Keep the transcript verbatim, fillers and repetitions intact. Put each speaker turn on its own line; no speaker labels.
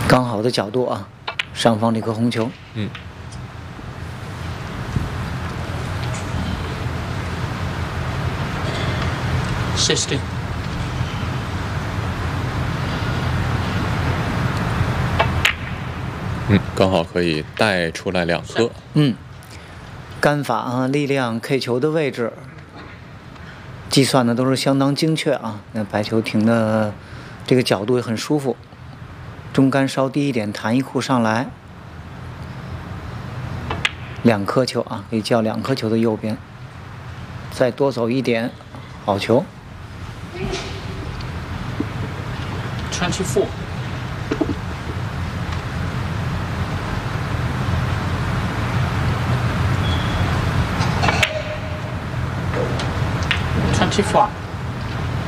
刚好的角度啊，上方这颗红球。
嗯。
sixty。
嗯，刚好可以带出来两颗。
嗯，杆法啊，力量 K 球的位置，计算的都是相当精确啊。那白球停的这个角度也很舒服，中杆稍低一点，弹一库上来，两颗球啊，可以叫两颗球的右边，再多走一点，好球。
twenty-four。twenty-four。